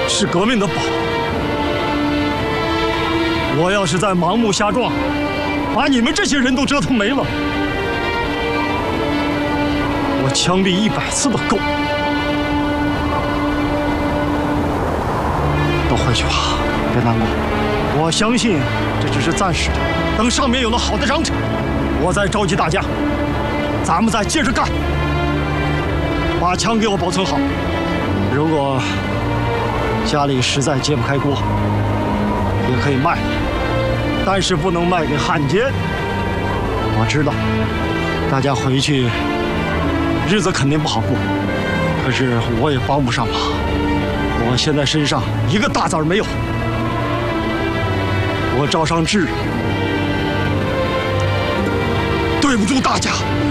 是革命的宝。我要是再盲目瞎撞，把你们这些人都折腾没了，我枪毙100次都够。都回去吧，别难过。我相信这只是暂时的，等上面有了好的章程，我再召集大家，咱们再接着干。把枪给我保存好，如果家里实在揭不开锅，也可以卖，但是不能卖给汉奸。我知道，大家回去日子肯定不好过，可是我也帮不上忙。我现在身上一个大子儿没有，我赵尚志对不住大家。